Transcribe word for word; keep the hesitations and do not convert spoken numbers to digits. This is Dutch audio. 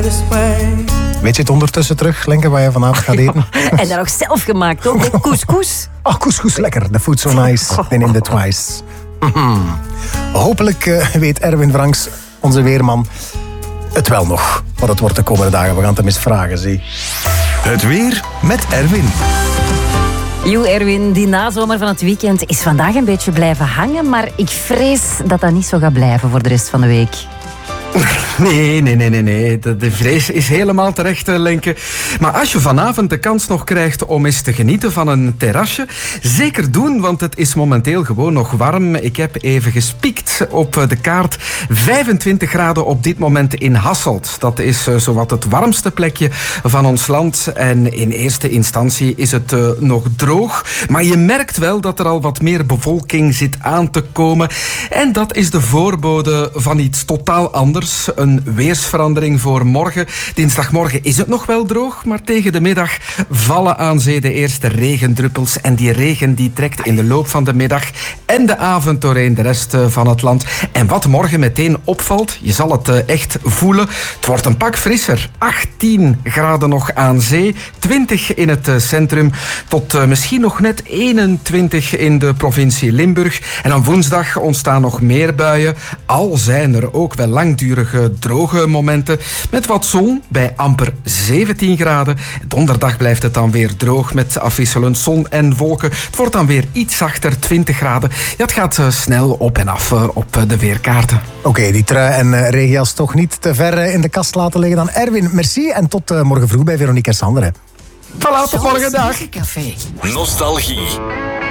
brightest way. Weet je het ondertussen terug, Lenke, wat je vanavond gaat eten? En dan ook zelf gemaakt, ook. De couscous. Oh, couscous, lekker. The food so nice. Then in the twice. Hopelijk uh, weet Erwin Franks, onze weerman, het wel nog. Wat het wordt de komende dagen. We gaan het hem eens vragen, zie. Het weer met Erwin. Jo, Erwin, die nazomer van het weekend is vandaag een beetje blijven hangen, maar ik vrees dat dat niet zo gaat blijven voor de rest van de week. Nee, nee, nee, nee, nee. De, de vrees is helemaal terecht, Lenke. Maar als je vanavond de kans nog krijgt om eens te genieten van een terrasje, zeker doen, want het is momenteel gewoon nog warm. Ik heb even gespiekt op de kaart. vijfentwintig graden op dit moment in Hasselt. Dat is uh, zowat het warmste plekje van ons land. En in eerste instantie is het uh, nog droog. Maar je merkt wel dat er al wat meer bevolking zit aan te komen. En dat is de voorbode van iets totaal anders. Een weersverandering voor morgen. Dinsdagmorgen is het nog wel droog, maar tegen de middag vallen aan zee de eerste regendruppels. En die regen die trekt in de loop van de middag en de avond doorheen de rest van het land. En wat morgen meteen opvalt, je zal het echt voelen, het wordt een pak frisser. achttien graden nog aan zee, twintig in het centrum, tot misschien nog net eenentwintig in de provincie Limburg. En dan woensdag ontstaan nog meer buien, al zijn er ook wel langdurige droge momenten met wat zon bij amper zeventien graden. Donderdag blijft het dan weer droog met afwisselend zon en wolken. Het wordt dan weer iets zachter, twintig graden. Ja, het gaat uh, snel op en af uh, op uh, de weerkaarten. Oké, okay, die trui en uh, regenjas toch niet te ver uh, in de kast laten liggen dan. Erwin, merci en tot uh, morgen vroeg bij Veronique en Sander. Hè. Voilà, tot morgen, dag. Nostalgie.